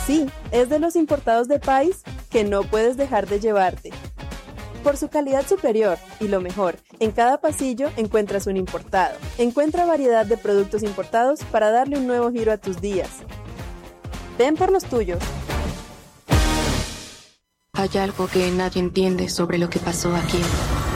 Sí, es de los importados de país que no puedes dejar de llevarte. Por su calidad superior y lo mejor, en cada pasillo encuentras un importado. Encuentra variedad de productos importados para darle un nuevo giro a tus días. Ven por los tuyos. Hay algo que nadie entiende sobre lo que pasó aquí.